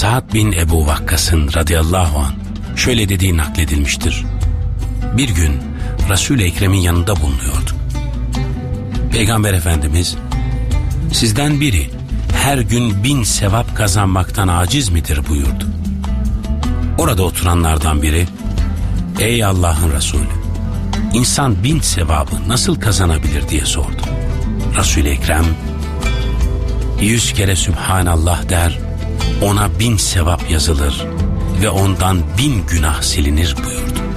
Sa'd bin Ebu Vakkas'ın radıyallahu anh şöyle dediği nakledilmiştir. Bir gün Resul-i Ekrem'in yanında bulunuyorduk. Peygamber Efendimiz, sizden biri her gün 1000 sevap kazanmaktan aciz midir buyurdu. Orada oturanlardan biri, ey Allah'ın Resulü, insan 1000 sevabı nasıl kazanabilir diye sordu. Resul-i Ekrem, 100 kere Sübhanallah der, ona 1000 sevap yazılır ve ondan 1000 günah silinir buyurdu.